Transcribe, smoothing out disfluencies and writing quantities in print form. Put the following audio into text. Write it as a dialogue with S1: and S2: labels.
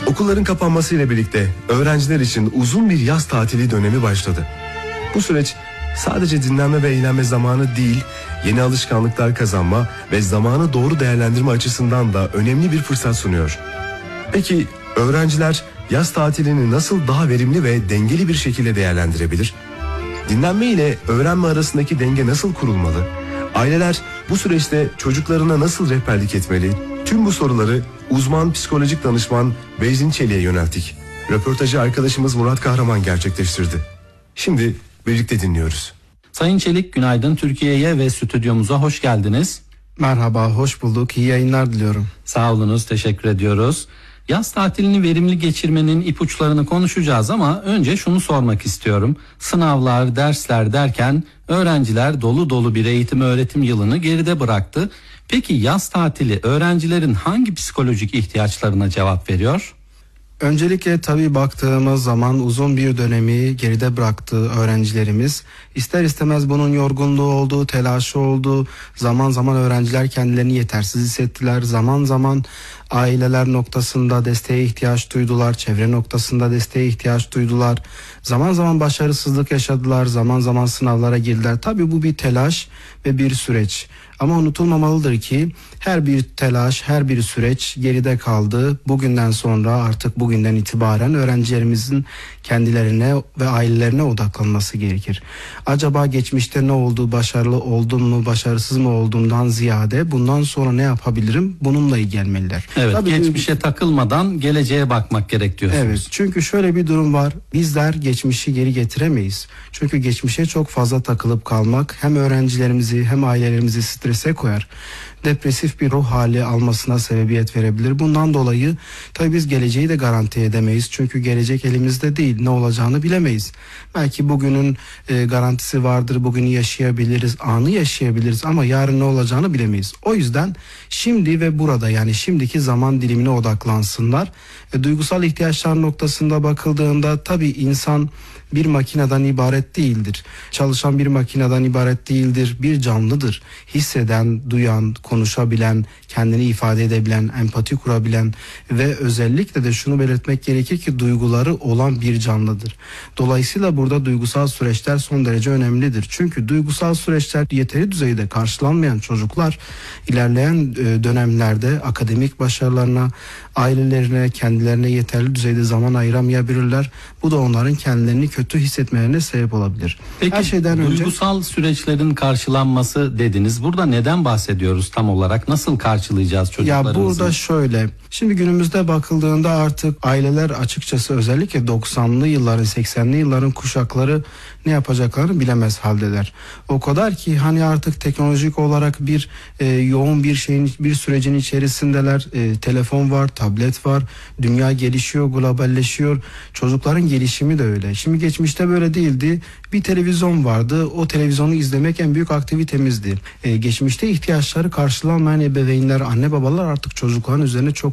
S1: Okulların kapanmasıyla birlikte öğrenciler için uzun bir yaz tatili dönemi başladı. Bu süreç sadece dinlenme ve eğlenme zamanı değil, yeni alışkanlıklar kazanma ve zamanı doğru değerlendirme açısından da önemli bir fırsat sunuyor. Peki öğrenciler yaz tatilini nasıl daha verimli ve dengeli bir şekilde değerlendirebilir? Dinlenme ile öğrenme arasındaki denge nasıl kurulmalı? Aileler bu süreçte çocuklarına nasıl rehberlik etmeli? Tüm bu soruları uzman psikolojik danışman Beyzin Çelik'e yönelttik. Röportajı arkadaşımız Murat Kahraman gerçekleştirdi. Şimdi birlikte dinliyoruz.
S2: Sayın Çelik, günaydın. Türkiye'ye ve stüdyomuza hoş geldiniz.
S3: Merhaba, hoş bulduk. İyi yayınlar diliyorum.
S2: Sağ olunuz, teşekkür ediyoruz. Yaz tatilini verimli geçirmenin ipuçlarını konuşacağız ama önce şunu sormak istiyorum. Sınavlar, dersler derken öğrenciler dolu dolu bir eğitim öğretim yılını geride bıraktı. Peki yaz tatili öğrencilerin hangi psikolojik ihtiyaçlarına cevap veriyor?
S3: Öncelikle tabii baktığımız zaman uzun bir dönemi geride bıraktığı öğrencilerimiz ister istemez bunun yorgunluğu olduğu, telaşı olduğu, zaman zaman öğrenciler kendilerini yetersiz hissettiler. Zaman zaman aileler noktasında desteğe ihtiyaç duydular, çevre noktasında desteğe ihtiyaç duydular. Zaman zaman başarısızlık yaşadılar, zaman zaman sınavlara girdiler. Tabii bu bir telaş ve bir süreç. Ama unutulmamalıdır ki her bir telaş, her bir süreç geride kaldı. Bugünden sonra artık bugünden itibaren öğrencilerimizin kendilerine ve ailelerine odaklanması gerekir. Acaba geçmişte ne oldu, başarılı oldum mu, başarısız mı olduğumdan ziyade bundan sonra ne yapabilirim, bununla ilgilenmeliler.
S2: Evet,
S3: tabii
S2: geçmişe takılmadan geleceğe bakmak gerek diyorsunuz.
S3: Evet, çünkü şöyle bir durum var. Bizler geçmişi geri getiremeyiz. Çünkü geçmişe çok fazla takılıp kalmak hem öğrencilerimizi hem ailelerimizi strese koyar. Depresif bir ruh hali almasına sebebiyet verebilir. Bundan dolayı tabii biz geleceği de garanti edemeyiz. Çünkü gelecek elimizde değil. Ne olacağını bilemeyiz. Belki bugünün garantisi vardır. Bugünü yaşayabiliriz, anı yaşayabiliriz ama yarın ne olacağını bilemeyiz. O yüzden şimdi ve burada, yani şimdiki zaman dilimine odaklansınlar. Duygusal ihtiyaçlar noktasında bakıldığında tabii insan bir makineden ibaret değildir. Çalışan bir makineden ibaret değildir. Bir canlıdır. Hisseden, duyan, konuşabilen, kendini ifade edebilen, empati kurabilen ve özellikle de şunu belirtmek gerekir ki duyguları olan bir canlıdır. Dolayısıyla burada duygusal süreçler son derece önemlidir. Çünkü duygusal süreçler yeteri düzeyde karşılanmayan çocuklar ilerleyen dönemlerde akademik başarılarına, ailelerine, kendilerine yeterli düzeyde zaman ayıramayabilirler. Bu da onların kendilerini kötü hissetmelerine sebep olabilir.
S2: Peki
S3: her şeyden
S2: duygusal süreçlerin karşılanması dediniz. Burada neden bahsediyoruz tam olarak? Nasıl karşılayacağız çocuklarımızı?
S3: Ya burada şöyle. Şimdi günümüzde bakıldığında artık aileler açıkçası özellikle 90'lı yılların 80'li yılların kuşakları ne yapacaklarını bilemez haldeler. O kadar ki hani artık teknolojik olarak bir yoğun bir sürecin içerisindeler. Telefon var, tablet var. Dünya gelişiyor, globalleşiyor. Çocukların gelişimi de öyle. Şimdi geçmişte böyle değildi. Bir televizyon vardı. O televizyonu izlemek en büyük aktivitemizdi. Geçmişte ihtiyaçları karşılanmayan ebeveynler, anne babalar artık çocukların üzerine çok